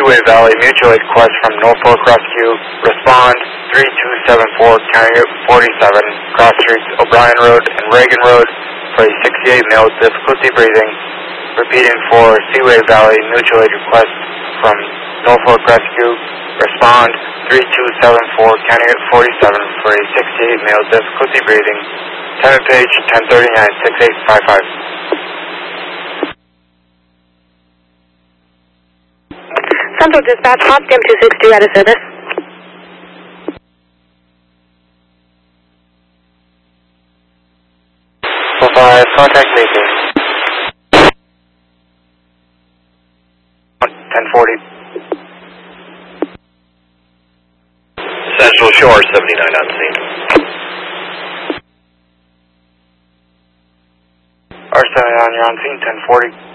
Seaway Valley, mutual aid request from Norfolk Rescue. Respond 3274 County 47, cross streets O'Brien Road and Reagan Road for a 68 male with difficulty breathing. Repeating for Seaway Valley, mutual aid request from Norfolk Rescue. Respond 3274 County 47 for a 68 male with difficulty breathing. Tenant page 1039 6855. Central Dispatch, Potsdam 262 out of service. Contact Mayfair. 1040. Central Shore 79 on scene. R79, you're on scene, 1040.